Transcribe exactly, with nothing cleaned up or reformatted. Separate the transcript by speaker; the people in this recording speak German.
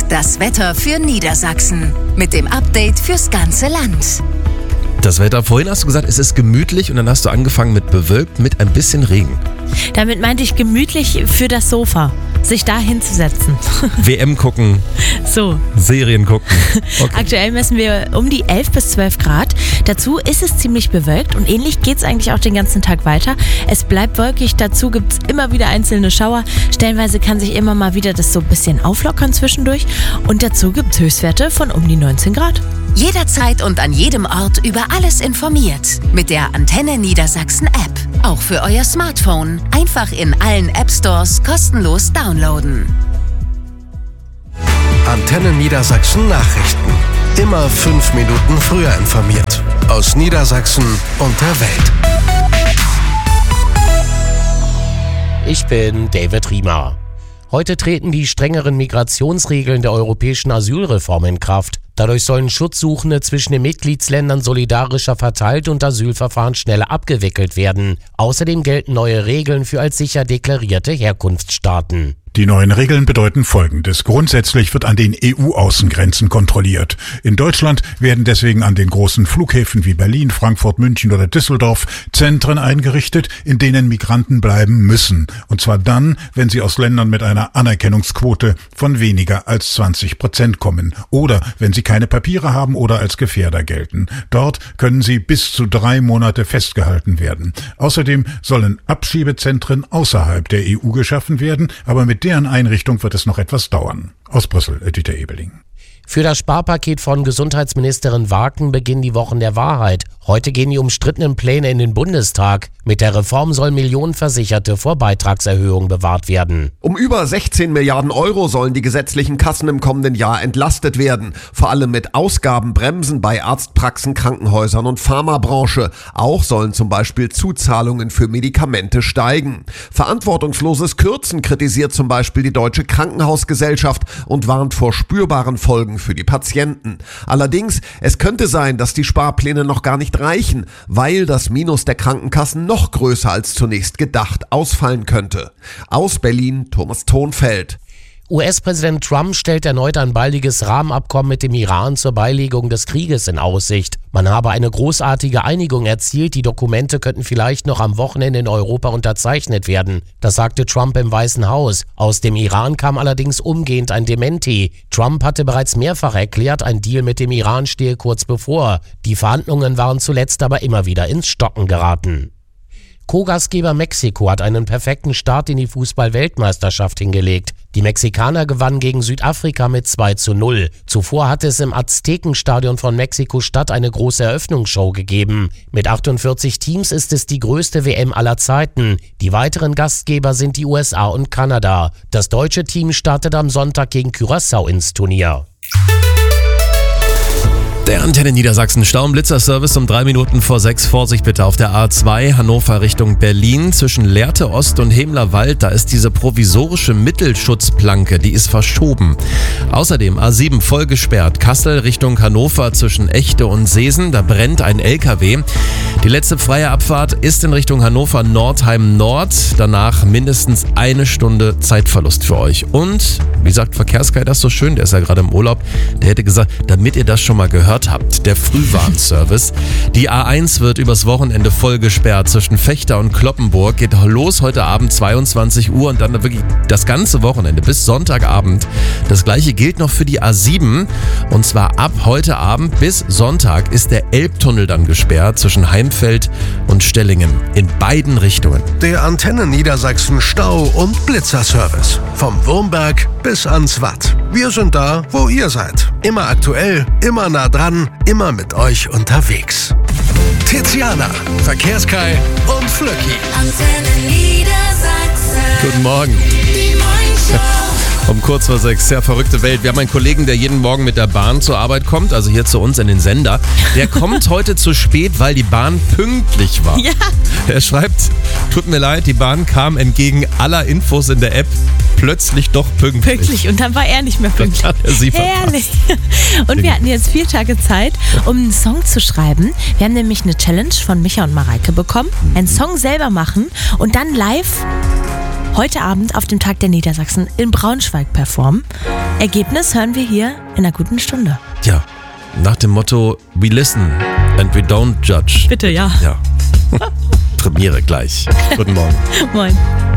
Speaker 1: Das Wetter für Niedersachsen mit dem Update fürs ganze Land.
Speaker 2: Das Wetter, vorhin hast du gesagt, es ist gemütlich und dann hast du angefangen mit bewölkt mit ein bisschen Regen.
Speaker 3: Damit meinte ich gemütlich für das Sofa, sich da hinzusetzen.
Speaker 2: W M gucken,
Speaker 3: So.
Speaker 2: Serien gucken. Okay.
Speaker 3: Aktuell messen wir um die elf bis zwölf Grad. Dazu ist es ziemlich bewölkt und ähnlich geht es eigentlich auch den ganzen Tag weiter. Es bleibt wolkig, dazu gibt es immer wieder einzelne Schauer. Stellenweise kann sich immer mal wieder das so ein bisschen auflockern zwischendurch. Und dazu gibt es Höchstwerte von um die neunzehn Grad.
Speaker 1: Jederzeit und an jedem Ort über alles informiert. Mit der Antenne Niedersachsen App. Auch für euer Smartphone. Einfach in allen App Stores kostenlos downloaden.
Speaker 4: Antenne Niedersachsen Nachrichten. Immer fünf Minuten früher informiert. Aus Niedersachsen und der Welt.
Speaker 5: Ich bin David Riemer. Heute treten die strengeren Migrationsregeln der europäischen Asylreform in Kraft. Dadurch sollen Schutzsuchende zwischen den Mitgliedsländern solidarischer verteilt und Asylverfahren schneller abgewickelt werden. Außerdem gelten neue Regeln für als sicher deklarierte Herkunftsstaaten.
Speaker 6: Die neuen Regeln bedeuten Folgendes. Grundsätzlich wird an den E U-Außengrenzen kontrolliert. In Deutschland werden deswegen an den großen Flughäfen wie Berlin, Frankfurt, München oder Düsseldorf Zentren eingerichtet, in denen Migranten bleiben müssen. Und zwar dann, wenn sie aus Ländern mit einer Anerkennungsquote von weniger als zwanzig Prozent kommen oder wenn sie keine Papiere haben oder als Gefährder gelten. Dort können sie bis zu drei Monate festgehalten werden. Außerdem sollen Abschiebezentren außerhalb der E U geschaffen werden, aber mit deren Einrichtung wird es noch etwas dauern. Aus Brüssel, Dieter Ebeling.
Speaker 5: Für das Sparpaket von Gesundheitsministerin Waken beginnen die Wochen der Wahrheit. Heute gehen die umstrittenen Pläne in den Bundestag. Mit der Reform sollen Millionen Versicherte vor Beitragserhöhungen bewahrt werden.
Speaker 7: Um über sechzehn Milliarden Euro sollen die gesetzlichen Kassen im kommenden Jahr entlastet werden. Vor allem mit Ausgabenbremsen bei Arztpraxen, Krankenhäusern und Pharmabranche. Auch sollen zum Beispiel Zuzahlungen für Medikamente steigen. Verantwortungsloses Kürzen kritisiert zum Beispiel die Deutsche Krankenhausgesellschaft und warnt vor spürbaren Folgen für die Patienten. Allerdings, es könnte sein, dass die Sparpläne noch gar nicht reichen, weil das Minus der Krankenkassen noch größer als zunächst gedacht ausfallen könnte. Aus Berlin, Thomas Thonfeld.
Speaker 5: U S-Präsident Trump stellt erneut ein baldiges Rahmenabkommen mit dem Iran zur Beilegung des Krieges in Aussicht. Man habe eine großartige Einigung erzielt, die Dokumente könnten vielleicht noch am Wochenende in Europa unterzeichnet werden. Das sagte Trump im Weißen Haus. Aus dem Iran kam allerdings umgehend ein Dementi. Trump hatte bereits mehrfach erklärt, ein Deal mit dem Iran stehe kurz bevor. Die Verhandlungen waren zuletzt aber immer wieder ins Stocken geraten. Co-Gastgeber Mexiko hat einen perfekten Start in die Fußball-Weltmeisterschaft hingelegt. Die Mexikaner gewannen gegen Südafrika mit zwei zu null. Zuvor hatte es im Aztekenstadion von Mexiko-Stadt eine große Eröffnungsshow gegeben. Mit achtundvierzig Teams ist es die größte W M aller Zeiten. Die weiteren Gastgeber sind die U S A und Kanada. Das deutsche Team startet am Sonntag gegen Curaçao ins Turnier.
Speaker 2: Der Antenne Niedersachsen Stau- und Blitzerservice um drei Minuten vor sechs. Vorsicht bitte auf der A zwei Hannover Richtung Berlin. Zwischen Lehrte Ost und Hemlerwald, da ist diese provisorische Mittelschutzplanke, die ist verschoben. Außerdem A sieben voll gesperrt. Kassel Richtung Hannover zwischen Echte und Seesen, da brennt ein L K W. Die letzte freie Abfahrt ist in Richtung Hannover-Nordheim Nord. Danach mindestens eine Stunde Zeitverlust für euch. Und, wie sagt Verkehrsguy das so schön, der ist ja gerade im Urlaub, der hätte gesagt, damit ihr das schon mal gehört habt, der Frühwarnservice. Die A eins wird übers Wochenende voll gesperrt zwischen Vechta und Cloppenburg. Geht los heute Abend zweiundzwanzig Uhr und dann wirklich das ganze Wochenende bis Sonntagabend. Das gleiche gilt noch für die A sieben und zwar ab heute Abend bis Sonntag ist der Elbtunnel dann gesperrt zwischen Heimfeld und Stellingen in beiden Richtungen.
Speaker 4: Der Antenne Niedersachsen Stau- und Blitzerservice. Vom Wurmberg bis ans Watt. Wir sind da, wo ihr seid. Immer aktuell, immer nah dran, immer mit euch unterwegs. Tiziana, Verkehrsguy und Flöcki.
Speaker 1: Antenne Niedersachsen.
Speaker 2: Guten Morgen.
Speaker 1: Die Morningshow.
Speaker 2: Um kurz vor sechs, sehr verrückte Welt. Wir haben einen Kollegen, der jeden Morgen mit der Bahn zur Arbeit kommt, also hier zu uns in den Sender. Der kommt heute zu spät, weil die Bahn pünktlich war.
Speaker 3: Ja.
Speaker 2: Er schreibt, tut mir leid, die Bahn kam entgegen aller Infos in der App plötzlich doch pünktlich.
Speaker 3: Pünktlich und dann war er nicht mehr pünktlich.
Speaker 2: Dann hat er sie verpasst.
Speaker 3: Herrlich. Und wir hatten jetzt vier Tage Zeit, um einen Song zu schreiben. Wir haben nämlich eine Challenge von Micha und Mareike bekommen. Einen Song selber machen und dann live heute Abend auf dem Tag der Niedersachsen in Braunschweig performen. Ergebnis hören wir hier in einer guten Stunde.
Speaker 2: Ja, nach dem Motto We listen and we don't judge.
Speaker 3: Bitte, ja.
Speaker 2: Ja. Premiere gleich. Guten Morgen.
Speaker 3: Moin.